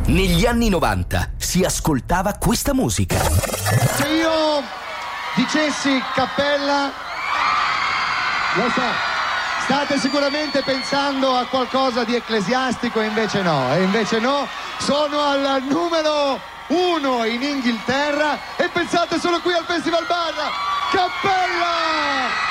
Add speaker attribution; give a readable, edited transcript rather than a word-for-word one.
Speaker 1: Negli anni 90 si ascoltava questa musica.
Speaker 2: Se io dicessi cappella, lo so, state sicuramente pensando a qualcosa di ecclesiastico e invece no, sono al numero 1 in Inghilterra e pensate solo qui al Festival Bar, Cappella!